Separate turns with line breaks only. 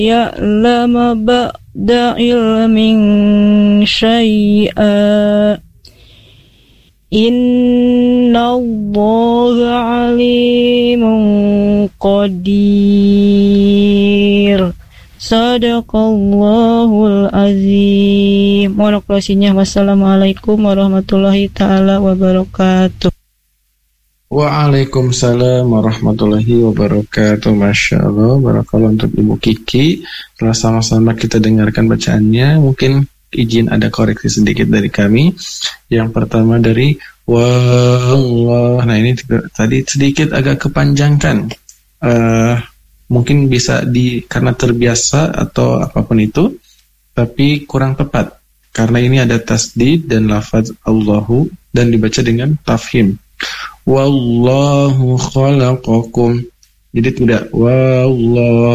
يعلم بعد علم شيئا إن الله عليم قدير. Sadaqallahul azim. Wassalamualaikum warahmatullahi ta'ala wabarakatuh.
Waalaikumsalam warahmatullahi wabarakatuh. Masya Allah, barakallah untuk Ibu Kiki. Setelah sama-sama kita dengarkan bacaannya, mungkin izin ada koreksi sedikit dari kami. Yang pertama dari wallah. Nah ini tadi sedikit agak kepanjangkan. Mungkin bisa karena terbiasa atau apapun itu, tapi kurang tepat. Karena ini ada tasdid dan lafaz Allahu dan dibaca dengan tafhim. Wallahu khalaqakum. Jadi tidak wallahu